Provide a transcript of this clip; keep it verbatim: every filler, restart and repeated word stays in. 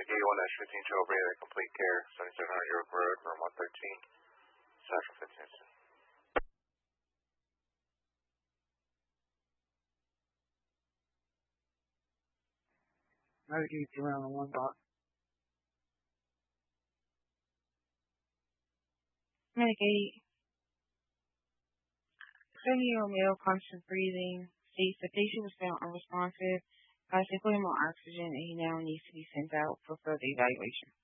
Medicaid one dash fifteen Trailbreak, complete care, seventy-seven hundred York Road, room one thirteen, Central fifteen. Medicaid around the one dot. Medicaid. Study Romeo constant breathing states the patient was found unresponsive. I should put him on oxygen and he now needs to be sent out for further evaluation.